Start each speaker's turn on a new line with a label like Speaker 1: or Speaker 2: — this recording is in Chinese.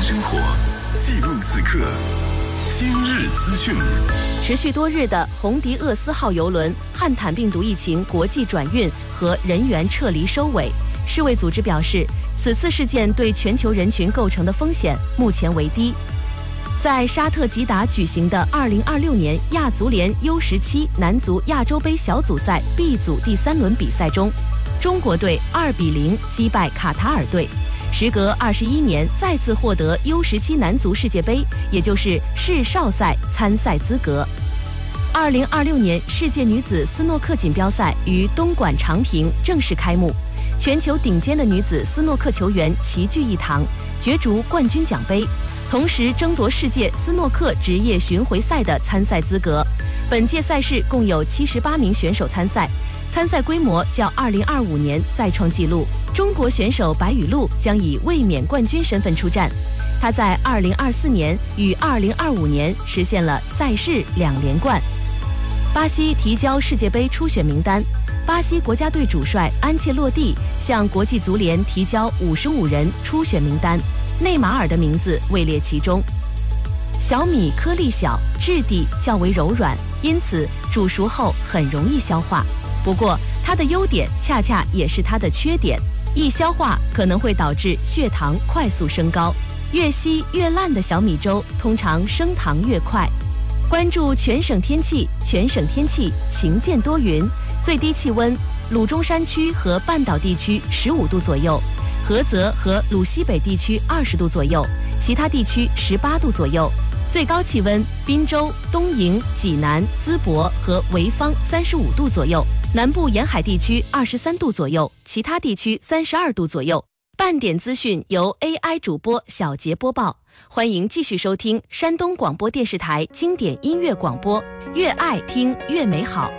Speaker 1: 生活，记录此刻。今日资讯。
Speaker 2: 持续多日的红迪厄斯号邮轮汉坦病毒疫情国际转运和人员撤离收尾。世卫组织表示，此次事件对全球人群构成的风险目前为低。在沙特吉达举行的2026年亚足联 U17 男足亚洲杯小组赛 B 组第3轮比赛中，中国队2-0击败卡塔尔队，时隔21年再次获得 U17 男足世界杯，也就是世少赛参赛资格。2026年世界女子斯诺克锦标赛于东莞长平正式开幕，全球顶尖的女子斯诺克球员齐聚一堂，角逐冠军奖杯，同时争夺世界斯诺克职业巡回赛的参赛资格。本届赛事共有78名选手参赛，参赛规模较2025年再创纪录。中国选手白雨露将以卫冕冠军身份出战，她在2024年与2025年实现了赛事2连冠。巴西提交世界杯初选名单，巴西国家队主帅安切洛蒂向国际足联提交55人初选名单，内马尔的名字位列其中。小米颗粒小，质地较为柔软，因此煮熟后很容易消化。不过它的优点恰恰也是它的缺点，易消化可能会导致血糖快速升高，越稀越烂的小米粥通常升糖越快。关注全省天气，全省天气晴间多云，最低气温鲁中山区和半岛地区15度左右，菏泽和鲁西北地区20度左右，其他地区18度左右。最高气温滨州、东营、济南、淄博和潍坊35度左右，南部沿海地区23度左右，其他地区32度左右。半点资讯由 AI 主播小杰播报，欢迎继续收听山东广播电视台经典音乐广播，越爱听越美好。